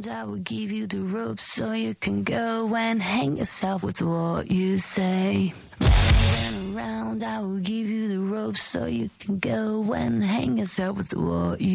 around, I will give you the rope so you can go and hang yourself with what you say. Round and around, I will give you the rope so you can go and hang yourself with what you